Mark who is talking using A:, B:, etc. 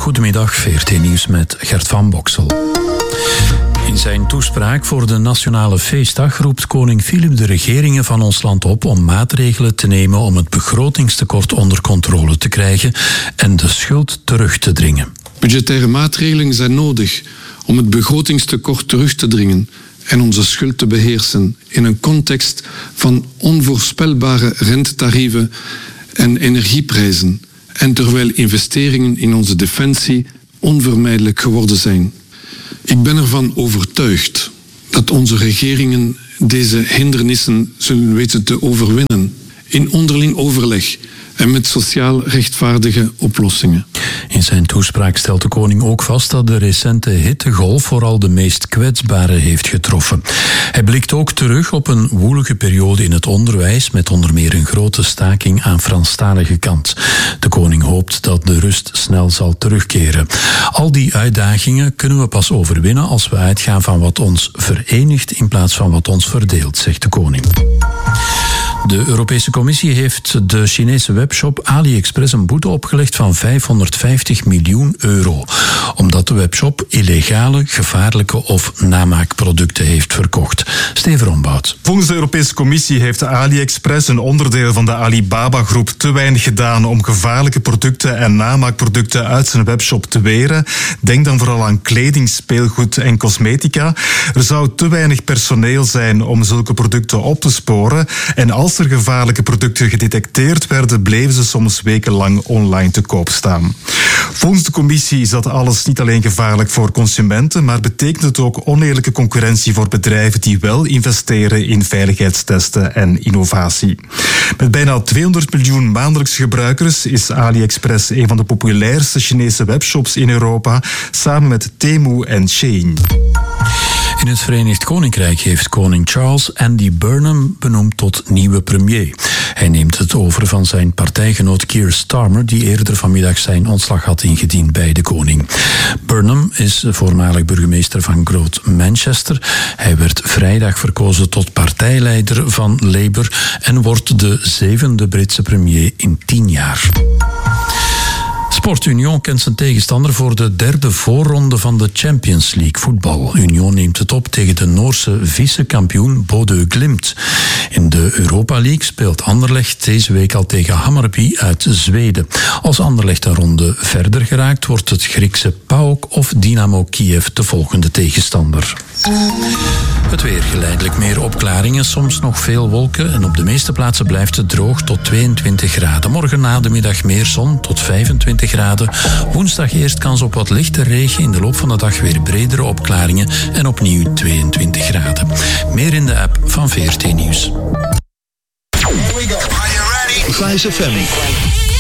A: Goedemiddag, VRT Nieuws met Gert van Boksel. In zijn toespraak voor de Nationale Feestdag roept koning Filip de regeringen van ons land op om maatregelen te nemen om het begrotingstekort onder controle te krijgen en de schuld terug te dringen.
B: Budgettaire maatregelen zijn nodig om het begrotingstekort terug te dringen en onze schuld te beheersen in een context van onvoorspelbare rentetarieven en energieprijzen en terwijl investeringen in onze defensie onvermijdelijk geworden zijn. Ik ben ervan overtuigd dat onze regeringen deze hindernissen zullen weten te overwinnen in onderling overleg en met sociaal rechtvaardige oplossingen.
A: In zijn toespraak stelt de koning ook vast dat de recente hittegolf vooral de meest kwetsbaren heeft getroffen. Hij blikt ook terug op een woelige periode in het onderwijs met onder meer een grote staking aan Franstalige kant. De koning hoopt dat de rust snel zal terugkeren. Al die uitdagingen kunnen we pas overwinnen als we uitgaan van wat ons verenigt in plaats van wat ons verdeelt, zegt de koning. De Europese Commissie heeft de Chinese webshop AliExpress een boete opgelegd van €550 miljoen, omdat de webshop illegale, gevaarlijke of namaakproducten heeft verkocht. Steven Rombout.
C: Volgens de Europese Commissie heeft de AliExpress, een onderdeel van de Alibaba-groep, te weinig gedaan om gevaarlijke producten en namaakproducten uit zijn webshop te weren. Denk dan vooral aan kleding, speelgoed en cosmetica. Er zou te weinig personeel zijn om zulke producten op te sporen. En als er gevaarlijke producten gedetecteerd werden, bleven ze soms wekenlang online te koop staan. Volgens de commissie is dat alles niet alleen gevaarlijk voor consumenten, maar betekent het ook oneerlijke concurrentie voor bedrijven die wel investeren in veiligheidstesten en innovatie. Met bijna 200 miljoen maandelijkse gebruikers is AliExpress een van de populairste Chinese webshops in Europa, samen met Temu en Shein.
A: In het Verenigd Koninkrijk heeft koning Charles Andy Burnham benoemd tot nieuwe premier. Hij neemt het over van zijn partijgenoot Keir Starmer, die eerder vanmiddag zijn ontslag had ingediend bij de koning. Burnham is voormalig burgemeester van Groot Manchester. Hij werd vrijdag verkozen tot partijleider van Labour en wordt de 7e Britse premier in 10 jaar. Sport Union kent zijn tegenstander voor de 3e voorronde van de Champions League voetbal. Union neemt het op tegen de Noorse vice-kampioen Bodø Glimt. In de Europa League speelt Anderlecht deze week al tegen Hammarby uit Zweden. Als Anderlecht een ronde verder geraakt, wordt het Griekse PAOK of Dynamo Kiev de volgende tegenstander. Het weer, geleidelijk meer opklaringen, soms nog veel wolken en op de meeste plaatsen blijft het droog tot 22 graden. Morgen na de middag meer zon tot 25 graden. Woensdag eerst kans op wat lichte regen, in de loop van de dag weer bredere opklaringen en opnieuw 22 graden. Meer in de app van VRT Nieuws.
D: Here we go. Are you ready?
E: Vice FM.